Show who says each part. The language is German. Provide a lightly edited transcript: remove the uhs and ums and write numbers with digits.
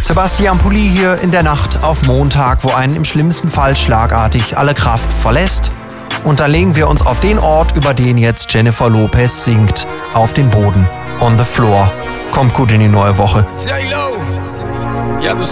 Speaker 1: Sebastian Pulli hier in der Nacht auf Montag, wo einen im schlimmsten Fall schlagartig alle Kraft verlässt. Und da legen wir uns auf den Ort, über den jetzt Jennifer Lopez singt, auf den Boden, on the floor. Kommt gut in die neue Woche.
Speaker 2: J-Lo, ja du